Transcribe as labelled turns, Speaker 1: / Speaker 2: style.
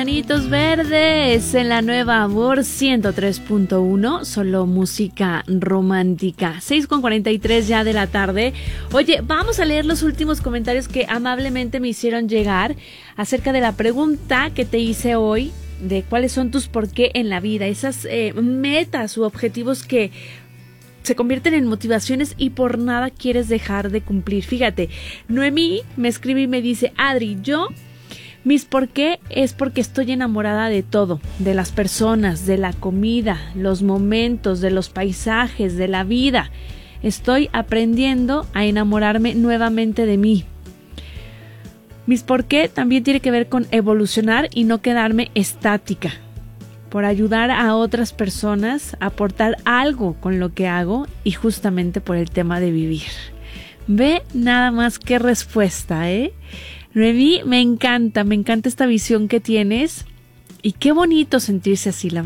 Speaker 1: Manitos Verdes en la nueva Amor 103.1, solo música romántica. 6:43 ya de la tarde. Oye, vamos a leer los últimos comentarios que amablemente me hicieron llegar acerca de la pregunta que te hice hoy, de cuáles son tus por qué en la vida, esas metas u objetivos que se convierten en motivaciones y por nada quieres dejar de cumplir. Fíjate, Noemí me escribe y me dice: Adri, mis por qué es porque estoy enamorada de todo, de las personas, de la comida, los momentos, de los paisajes, de la vida. Estoy aprendiendo a enamorarme nuevamente de mí. Mis por qué también tiene que ver con evolucionar y no quedarme estática. Por ayudar a otras personas, aportar algo con lo que hago y justamente por el tema de vivir. Ve nada más qué respuesta, Noemí, me encanta esta visión que tienes y qué bonito sentirse así, la